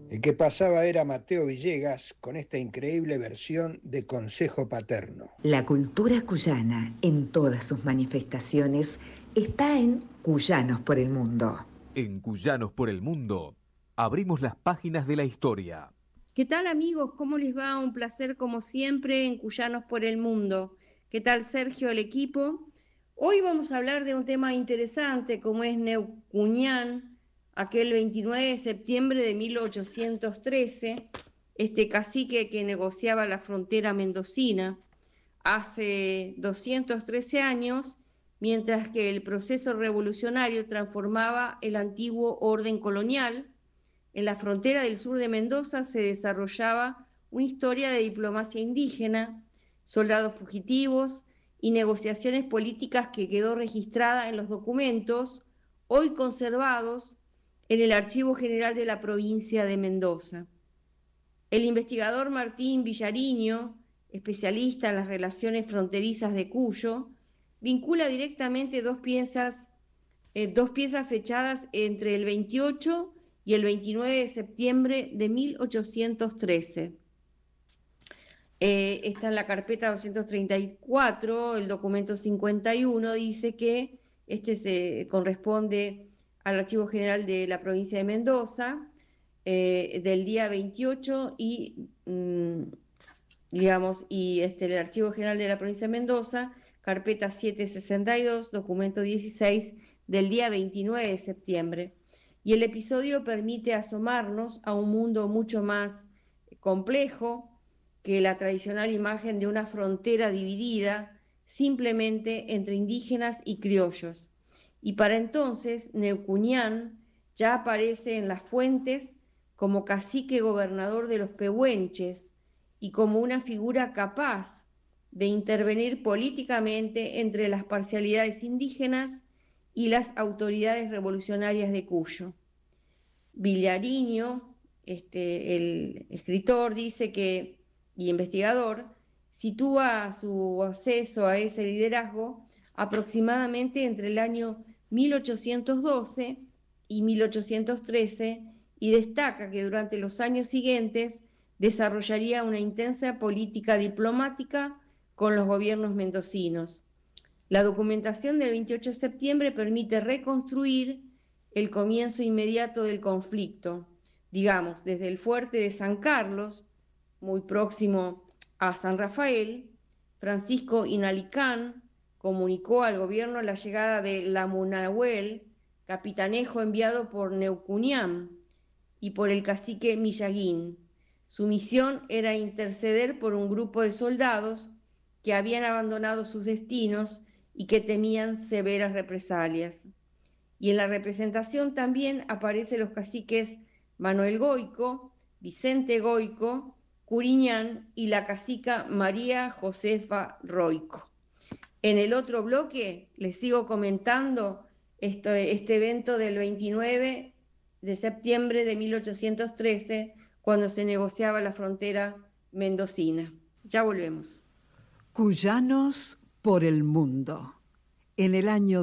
El que pasaba era Mateo Villegas con esta increíble versión de Consejo Paterno. La cultura cuyana, en todas sus manifestaciones, está en Cuyanos por el Mundo. En Cuyanos por el Mundo, abrimos las páginas de la historia. ¿Qué tal, amigos? ¿Cómo les va? Un placer como siempre en Cuyanos por el Mundo. ¿Qué tal, Sergio, el equipo? Hoy vamos a hablar de un tema interesante como es Neuquñán, aquel 29 de septiembre de 1813, este cacique que negociaba la frontera mendocina hace 213 años, mientras que el proceso revolucionario transformaba el antiguo orden colonial. En la frontera del sur de Mendoza se desarrollaba una historia de diplomacia indígena, soldados fugitivos y negociaciones políticas que quedó registrada en los documentos hoy conservados en el Archivo General de la provincia de Mendoza. El investigador Martín Villariño, especialista en las relaciones fronterizas de Cuyo, vincula directamente dos piezas fechadas entre el 28 y el 29 de septiembre de 1813. Está en la carpeta 234, el documento 51 dice que se corresponde al Archivo General de la provincia de Mendoza, del día 28 y el Archivo General de la provincia de Mendoza, carpeta 762, documento 16 del día 29 de septiembre. Y el episodio permite asomarnos a un mundo mucho más complejo que la tradicional imagen de una frontera dividida simplemente entre indígenas y criollos. Y para entonces Neuquñán ya aparece en las fuentes como cacique gobernador de los pehuenches y como una figura capaz de intervenir políticamente entre las parcialidades indígenas y las autoridades revolucionarias de Cuyo. Villariño, el escritor, dice que, y investigador, sitúa su acceso a ese liderazgo aproximadamente entre el año 1812 y 1813 y destaca que durante los años siguientes desarrollaría una intensa política diplomática con los gobiernos mendocinos. La documentación del 28 de septiembre permite reconstruir el comienzo inmediato del conflicto, digamos, desde el fuerte de San Carlos, muy próximo a San Rafael. Francisco Inalicán comunicó al gobierno la llegada de Lamunahuel, capitanejo enviado por Neuquñán y por el cacique Millaguín. Su misión era interceder por un grupo de soldados que habían abandonado sus destinos y que temían severas represalias. Y en la representación también aparecen los caciques Manuel Goico, Vicente Goico, Curiñán y la cacica María Josefa Roico. En el otro bloque les sigo comentando este evento del 29 de septiembre de 1813, cuando se negociaba la frontera mendocina. Ya volvemos. Cuyanos por el Mundo. En el año